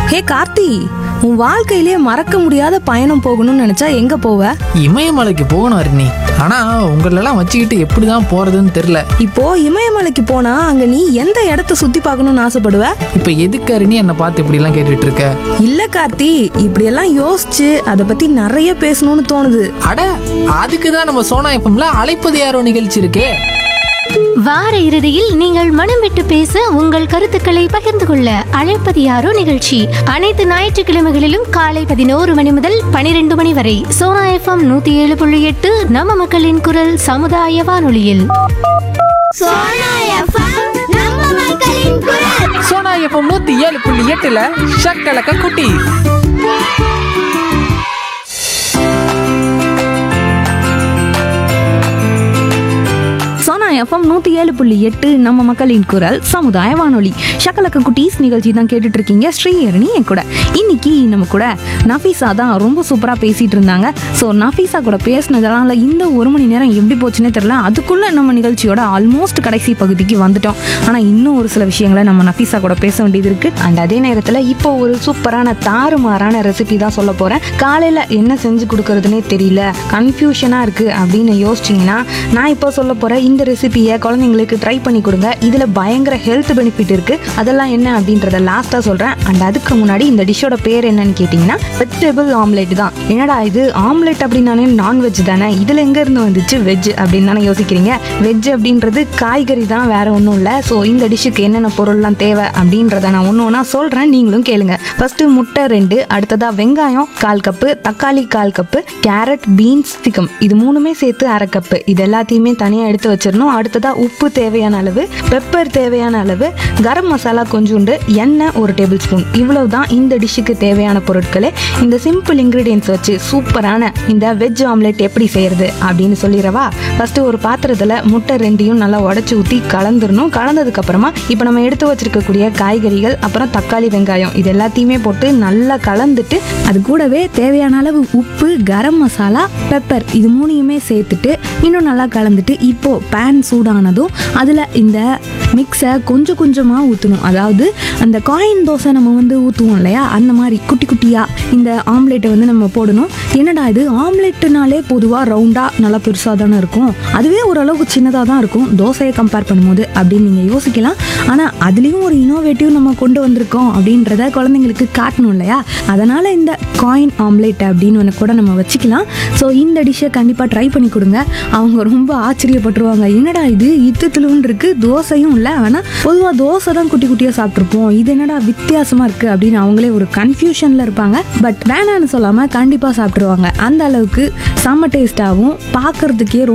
ஹே கார்த்தி, உன் வாழ்க்கையிலேயே மறக்க முடியாத பயணம் போகணும்னு நினைச்சா எங்க போவ? இமயமலைக்கு போகணும் அருணி. ஆனா உங்களெல்லாம் வச்சுக்கிட்டு எப்படிதான் போறதுன்னு தெரியல. இப்போ இமயமலைக்கு போனா அங்க நீ எந்த இடத்த சுத்தி பார்க்கணும்னு ஆசைப்படுவ? இப்ப எதுக்கு அருணி என்னை பார்த்து இப்படி எல்லாம் கேட்டுட்டு இருக்க? இல்ல கார்த்தி, இப்படியெல்லாம் யோசிச்சு அதை பத்தி நிறைய பேசணும்னு தோணுது. அட, அதுக்குதான் நம்ம சோனா எஃப்எம்ல அழைப்பது யாரோ நிகழ்ச்சி இருக்கே. வார இறுதியில் நீங்கள் மனம் விட்டு பேச உங்கள் கருத்துக்களை பகிர்ந்து கொள்ள அழைப்பது யாரோ நிகழ்ச்சி அனைத்து ஞாயிற்றுக்கிழமைகளிலும் காலை 11 மணி முதல் 12 மணி வரை சோனா எஃப்எம் 107.8 நம்ம மக்களின் குரல் சமுதாய வானொலியில். சோனா எஃப்எம் 107.8ல ஷக்கலக்க குட்டி. சோனா எஃப்எம் 107.8 நம்ம மக்களின் குரல் சமுதாய வானொலி. ஷக்கலக்க குட்டீஸ் நிகழ்ச்சி தான் கேட்டுட்டு இருக்கீங்க. ஸ்ரீஹரணி என் கூட. இன்னைக்கு நம்ம கூட நஃபீஸா தான் ரொம்ப சூப்பரா பேசிட்டு இருந்தாங்க. ஸோ நஃபீஸா கூட பேசினதுனால இந்த 1 மணி நேரம் எப்படி போச்சுன்னே தெரியல. அதுக்குள்ள நம்ம நிகழ்ச்சியோட ஆல்மோஸ்ட் கடைசி பகுதிக்கு வந்துட்டோம். ஆனா இன்னும் ஒரு சில விஷயங்களை நம்ம நஃபீஸா கூட பேச வேண்டியது இருக்கு. அண்ட் அதே நேரத்துல இப்போ ஒரு சூப்பரான தாறுமாறான ரெசிபி தான் சொல்ல போறேன். காலையில என்ன செஞ்சு கொடுக்கறதுனே தெரியல, கன்ஃபியூஷனா இருக்கு அப்படின்னு யோசிச்சிங்கன்னா நான் இப்போ சொல்ல போறேன் இந்த ரெசிபியை குழந்தைங்களுக்கு ட்ரை பண்ணி கொடுங்க. இதுல பயங்கர ஹெல்த் பெனிஃபிட் இருக்கு. அதெல்லாம் என்ன அப்படின்றத லாஸ்டா சொல்றேன். அண்ட் அதுக்கு முன்னாடி இந்த டிஷ்ஷோட பேர் என்னன்னு கேட்டீங்கன்னா வெஜிடபிள் ஆம்லெட் தான். என்னடா இது ஆம்லெட் அப்படின்னாலே நான்வெஜ் தானே, இதுல எங்க இருந்து வந்துச்சு வெஜ் அப்படின்னு தானே யோசிக்கிறீங்க. வெஜ் அப்படின்றது காய்கறி தான், வேற ஒன்றும் இல்லை. ஸோ இந்த டிஷ்ஷுக்கு என்னென்ன பொருள்லாம் தேவை அப்படின்றத நான் ஒன்று ஒன்றா சொல்றேன், நீங்களும் கேளுங்க. ஃபர்ஸ்ட் முட்டை 2, அடுத்ததா வெங்காயம் 1/4 கப்பு, தக்காளி 1/4 கப்பு, கேரட், பீன்ஸ், சிக்கம் இது 3மே சேர்த்து 1/2 கப்பு. இது எல்லாத்தையுமே தனியா எடுத்து வச்சிடணும். அடுத்ததா உப்பு தேவையான அளவு, பெப்பர் தேவையான அளவு, கரம் மசாலா கொஞ்சோண்டு, எண்ணெய் 1 டேபிள் ஸ்பூன். இவ்வளவுதான் இந்த டிஷ்ஷுக்கு தேவையான பொருட்களே. இந்த சிம்பிள் இன்கிரீடியன்ஸ் வச்சு சூப்பரான இந்த வெஜ் ஆம்லெட் எப்படி செய்யறது அப்படின்னு சொல்லிடவா. ஃபர்ஸ்ட் ஒரு பாத்திரத்துல முட்டை 2யும் நல்லா உடைச்சு ஊற்றி கலந்துடணும். கலந்ததுக்கு அப்புறமா இப்போ நம்ம எடுத்து வச்சிருக்கக்கூடிய காய்கறிகள், அப்புறம் தக்காளி, வெங்காயம் இது எல்லாத்தையுமே போட்டு நல்லா கலந்துட்டு அது கூடவே தேவையான அளவு உப்பு, கரம் மசாலா, பெப்பர் இது 3யுமே சேர்த்துட்டு இன்னும் நல்லா கலந்துட்டு இப்போ பேன் சூடானதும் அதில் இந்த மிக்ஸை கொஞ்சம் கொஞ்சமாக ஊற்றணும். அதாவது அந்த காயின் தோசை நம்ம ஊற்றுவோம் இல்லையா, அந்த மாதிரி குட்டி குட்டியாக இந்த ஆம்லேட்டை நம்ம போடணும். என்னடா இது ஆம்லேட்டுனாலே பொதுவாக ரவுண்டாக நல்லா பெருசாக தானே இருக்கும், அதுவே ஓரளவுக்கு சின்னதாக தான் இருக்கும் தோசையை கம்பேர் பண்ணும்போது அப்படின்னு நீங்கள் யோசிக்கலாம். ஆனால் அதுலேயும் ஒரு இனோவேட்டிவ் நம்ம கொண்டு வந்திருக்கோம் அப்படின்றத குழந்தைங்களுக்கு காட்டணும் இல்லையா. அதனால் இந்த காயின் ஆம்லேட் அப்படின்னு கூட நம்ம வச்சுக்கலாம். ஸோ இந்த டிஷ்ஷை கண்டிப்பாக ட்ரை பண்ணி கொடுங்க. அவங்க ரொம்ப ஆச்சரியப்பட்டுருவாங்க. என்னடா இது இத்துலுன்னு இருக்கு, தோசையும் இல்லை, ஆனால் பொதுவாக தோசை தான் குட்டி குட்டியாக சாப்பிட்ருப்போம், இது என்னடா வித்தியாசமாக இருக்குது அப்படின்னு அவங்களே ஒரு கன்ஃபியூஷனில் இருப்பாங்க. பட் வேணான்னு சொல்லாமல் கண்டிப்பாக சாப்பிட்ருவாங்க. அந்த அளவுக்கு செம்ம டேஸ்ட்டாகவும் பார்க்கறதுக்கே